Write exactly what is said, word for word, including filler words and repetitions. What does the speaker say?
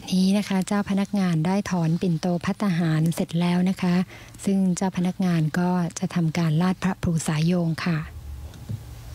นี้นะคะเจ้าพนักงานได้ถอนปิ่นโตภัตตาหารเสร็จแล้วนะคะซึ่งเจ้าพนักงานก็จะทำการลาดพระภูษาโยงค่ะ